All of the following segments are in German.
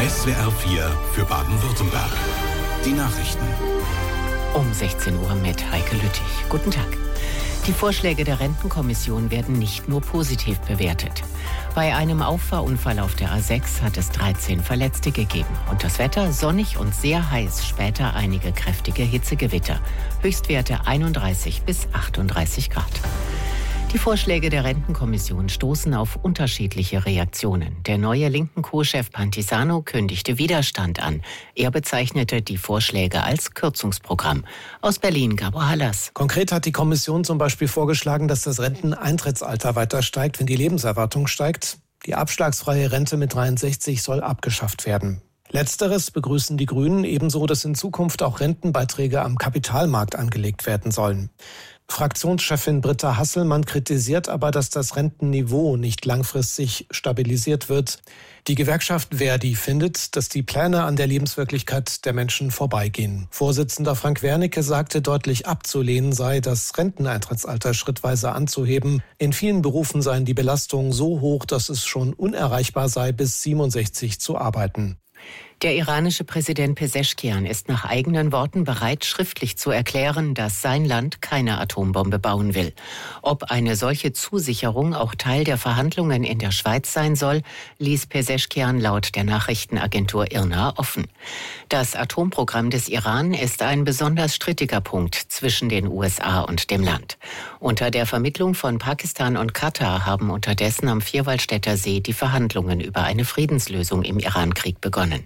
SWR 4 für Baden-Württemberg. Die Nachrichten. Um 16 Uhr mit Heike Lüttich. Guten Tag. Die Vorschläge der Rentenkommission werden nicht nur positiv bewertet. Bei einem Auffahrunfall auf der A6 hat es 13 Verletzte gegeben. Und das Wetter sonnig und sehr heiß, später einige kräftige Hitzegewitter. Höchstwerte 31 bis 38 Grad. Die Vorschläge der Rentenkommission stoßen auf unterschiedliche Reaktionen. Der neue linken Co-Chef Pantisano kündigte Widerstand an. Er bezeichnete die Vorschläge als Kürzungsprogramm. Aus Berlin, Gabor Hallas. Konkret hat die Kommission zum Beispiel vorgeschlagen, dass das Renteneintrittsalter weiter steigt, wenn die Lebenserwartung steigt. Die abschlagsfreie Rente mit 63 soll abgeschafft werden. Letzteres begrüßen die Grünen, ebenso, dass in Zukunft auch Rentenbeiträge am Kapitalmarkt angelegt werden sollen. Fraktionschefin Britta Hasselmann kritisiert aber, dass das Rentenniveau nicht langfristig stabilisiert wird. Die Gewerkschaft Verdi findet, dass die Pläne an der Lebenswirklichkeit der Menschen vorbeigehen. Vorsitzender Frank Wernicke sagte, deutlich abzulehnen sei, das Renteneintrittsalter schrittweise anzuheben. In vielen Berufen seien die Belastungen so hoch, dass es schon unerreichbar sei, bis 67 zu arbeiten. Der iranische Präsident Pezeschkian ist nach eigenen Worten bereit, schriftlich zu erklären, dass sein Land keine Atombombe bauen will. Ob eine solche Zusicherung auch Teil der Verhandlungen in der Schweiz sein soll, ließ Pezeschkian laut der Nachrichtenagentur IRNA offen. Das Atomprogramm des Iran ist ein besonders strittiger Punkt zwischen den USA und dem Land. Unter der Vermittlung von Pakistan und Katar haben unterdessen am Vierwaldstätter See die Verhandlungen über eine Friedenslösung im Irankrieg begonnen.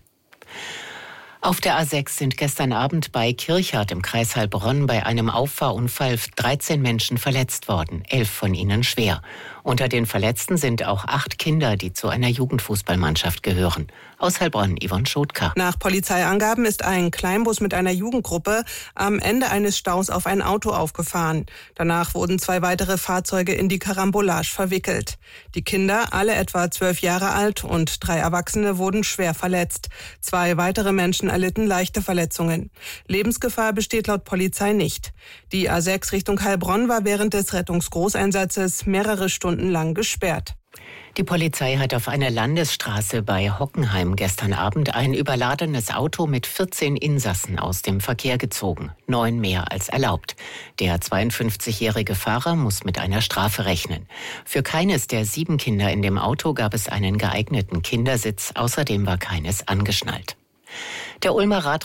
Auf der A6 sind gestern Abend bei Kirchhardt im Kreis Heilbronn bei einem Auffahrunfall 13 Menschen verletzt worden, 11 von ihnen schwer. Unter den Verletzten sind auch 8 Kinder, die zu einer Jugendfußballmannschaft gehören. Aus Heilbronn, Yvonne Schotka. Nach Polizeiangaben ist ein Kleinbus mit einer Jugendgruppe am Ende eines Staus auf ein Auto aufgefahren. Danach wurden 2 weitere Fahrzeuge in die Karambolage verwickelt. Die Kinder, alle etwa 12 Jahre alt, und 3 Erwachsene wurden schwer verletzt. 2 weitere Menschen erlitten leichte Verletzungen. Lebensgefahr besteht laut Polizei nicht. Die A6 Richtung Heilbronn war während des Rettungsgroßeinsatzes mehrere Stunden lang gesperrt. Die Polizei hat auf einer Landesstraße bei Hockenheim gestern Abend ein überladenes Auto mit 14 Insassen aus dem Verkehr gezogen. 9 mehr als erlaubt. Der 52-jährige Fahrer muss mit einer Strafe rechnen. Für keines der 7 Kinder in dem Auto gab es einen geeigneten Kindersitz. Außerdem war keines angeschnallt. Der Ulmer Radrennen